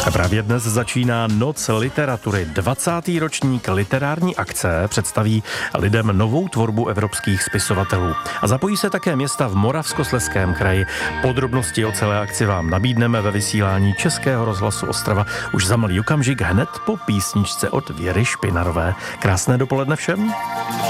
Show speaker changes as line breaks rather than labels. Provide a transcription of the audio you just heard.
Právě dnes začíná Noc literatury. 20. ročník literární akce představí lidem novou tvorbu evropských spisovatelů. A zapojí se také města v Moravskoslezském kraji. Podrobnosti o celé akci vám nabídneme ve vysílání Českého rozhlasu Ostrava už za malý okamžik hned po písničce od Věry Špinarové. Krásné dopoledne všem.